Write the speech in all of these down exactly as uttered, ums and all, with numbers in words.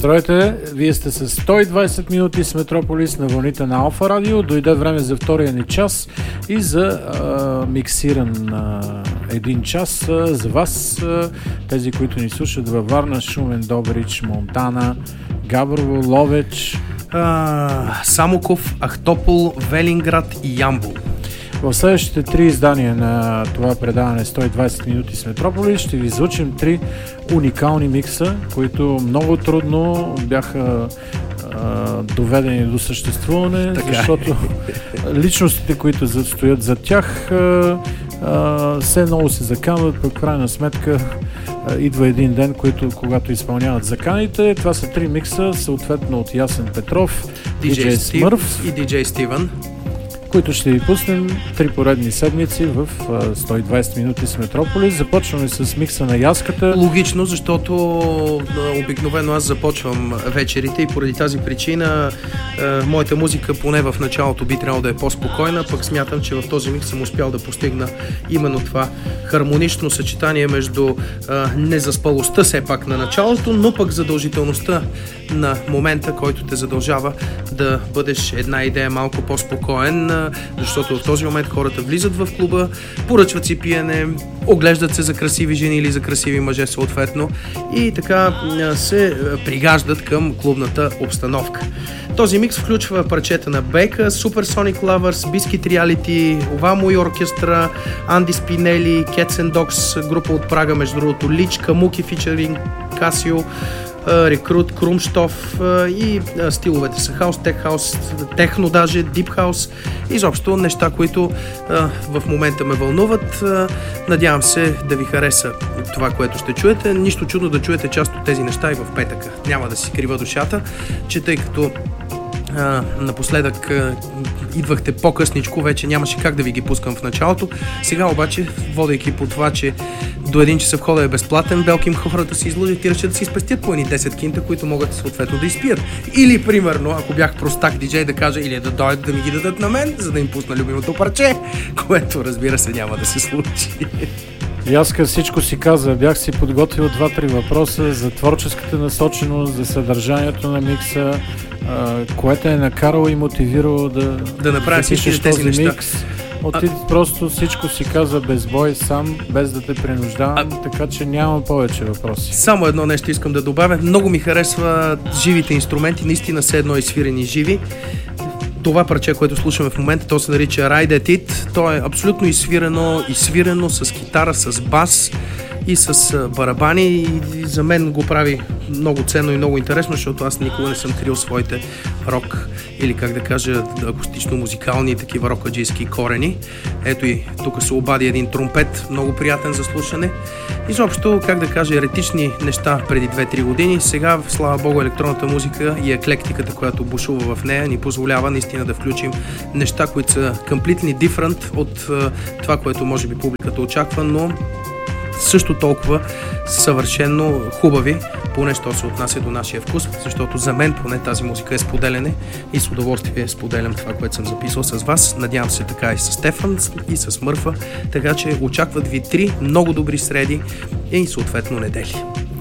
Здравейте, вие сте с сто и двайсет минути с Метрополис на вълните на Алфа Радио. Дойде време за втория ни час и за а, миксиран а, един час а, за вас, а, тези, които ни слушат във Варна, Шумен, Добрич, Монтана, Габрово, Ловеч, а, Самоков, Ахтопол, Велинград и Ямбол. В следващите три издания на това предаване сто и двайсет минути с Метрополис ще ви излучим три уникални микса, които много трудно бяха а, доведени до съществуване, така, защото личностите, които стоят за тях, а, а, все много се заканват, по крайна сметка а, идва един ден, който, когато изпълняват заканите. Това са три микса, съответно от Ясен Петров, диджей Смърф и диджей Стивън, които ще ви пуснем три поредни седмици в сто и двайсет минути с Метрополис. Започваме с микса на Яската. Логично, защото обикновено аз започвам вечерите и поради тази причина е, моята музика поне в началото би трябвало да е по-спокойна, пък смятам, че в този микс съм успял да постигна именно това хармонично съчетание между е, незаспалостта все пак на началото, но пък задължителността на момента, който те задължава да бъдеш една идея малко по-спокоен, защото в този момент хората влизат в клуба, поръчват си пиене, оглеждат се за красиви жени или за красиви мъже съответно и така се пригаждат към клубната обстановка. Този микс включва парчета на Бека, Supersonic Lovers, Biscuit Reality, Овамо и оркестра, Анди Спинели, Cats and Dogs, група от Прага, между другото, Лич, Камуки фичеринг Касио, Рекрут, Крумштов и стиловете са хаус, тек хаус, техно даже, дип хаус, изобщо неща, които а, в момента ме вълнуват. А, надявам се да ви хареса това, което ще чуете. Нищо чудно да чуете част от тези неща и в петъка. Няма да си крива душата, че тъй като Uh, напоследък uh, идвахте по-късничко, вече нямаше как да ви ги пускам в началото. Сега обаче, водейки по това, че до един часа входа е безплатен, белким хората си изложат и решат да си спестят по едни десет кинта, които могат съответно да изпият. Или, примерно, ако бях простак диджей, да кажа, или да дойдат да ми ги дадат на мен, за да им пусна любимото парче, което, разбира се, няма да се случи. Яска всичко си каза. Бях си подготвил два-три въпроса за творческата насоченост, за съдържанието на микса, Uh, което е накарало и мотивирало да, да направя всички тези неща. Микс. Оти а... просто всичко си каза без бой, сам, без да те принуждавам, а... така че нямам повече въпроси. Само едно нещо искам да добавя. Много ми харесва живите инструменти, наистина все едно изсвирени живи. Това парче, което слушаме в момента, то се нарича Ride At It. То е абсолютно изсвирено, изсвирено с китара, с бас и с барабани, и за мен го прави много ценно и много интересно, защото аз никога не съм крил своите рок или, как да кажа, акустично-музикални такива рокаджийски корени. Ето и тук се обади един тромпет, много приятен за слушане. Изобщо, как да кажа, еретични неща преди две-три години. Сега, слава богу, електронната музика и еклектиката, която бушува в нея, ни позволява наистина да включим неща, които са completely different от uh, това, което може би публиката очаква, но също толкова съвършено хубави, поне що се отнася до нашия вкус, защото за мен поне тази музика е споделяне и с удоволствие споделям това, което съм записал с вас. Надявам се така и с Стефан и с Мърфа, така че очакват ви три много добри среди и съответно недели.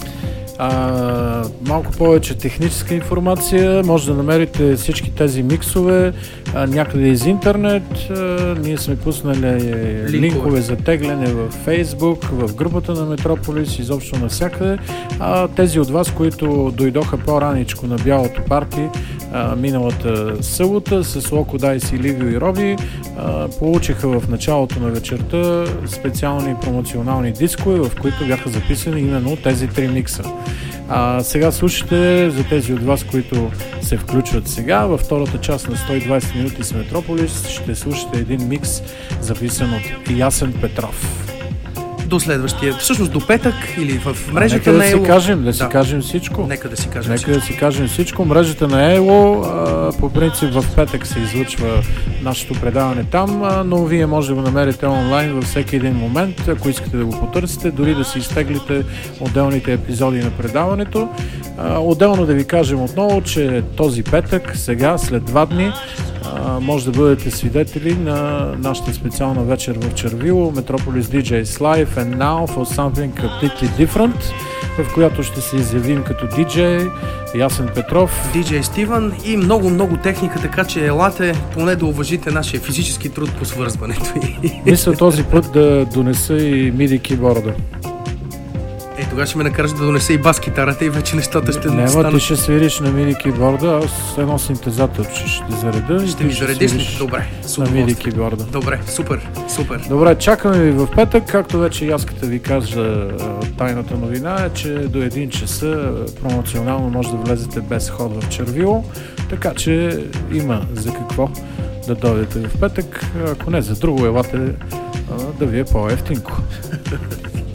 А, малко повече техническа информация. Може да намерите всички тези миксове а, някъде из интернет. А, ние сме пуснали линкове. линкове за тегляне в Фейсбук, в групата на Метрополис, изобщо навсякъде. А, тези от вас, които дойдоха по-раничко на бялото парти а, миналата събота с Локо Дайс и Ливио и Роби, а, получиха в началото на вечерта специални промоционални дискове, в които бяха записани именно тези три микса. А, сега слушайте, за тези от вас, които се включват сега, във втората част на сто и двайсет минути с Метрополис ще слушате един микс, записан от Ясен Петров. До следващия, всъщност до петък или в мрежата а, на Ело. Да си кажем, да си да. кажем всичко. Нека да си кажем Нека всичко. да си кажем всичко. Мрежата на Ело, а, по принцип в петък се излъчва нашето предаване там, а, но вие може да го намерите онлайн във всеки един момент, ако искате да го потърсите, дори да си изтеглите отделните епизоди на предаването. А, отделно да ви кажем отново, че този петък, сега, след два дни, може да бъдете свидетели на нашата специална вечер в Червило, Metropolis ди джейс Live and Now for something completely different. в която ще се изявим като диджей, Ясен Петров, диджей Стивън и много-много техника, така че елате поне да уважите нашия физически труд по свързването. Мисля този път да донеса и миди киборда. Е, тогава ще ме накараш да донеса и бас-китарата и вече нещата ще не, станат. Ти ще свириш на миди киборда, аз едно синтезаторче ще зареда. Ще ми заредиш ли? Добре, на миди киборда. Добре, супер, супер. Добре, чакаме ви в петък, както вече Яската ви каза, тайната новина е, че до един часа промоционално може да влезете без ход в Червило, така че има за какво да дойдете в петък, ако не за друго, елате да ви е по-ефтинко.